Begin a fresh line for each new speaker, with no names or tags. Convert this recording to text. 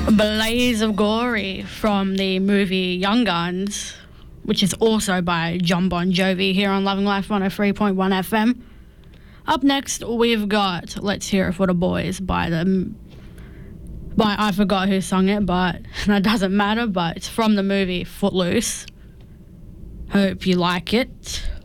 Blaze of Glory from the movie Young Guns, which is also by John Bon Jovi here on Loving Life 103.1 FM. Up next, we've got Let's Hear It for the Boys by I forgot who sung it, but that doesn't matter, but it's from the movie Footloose. Hope you like it.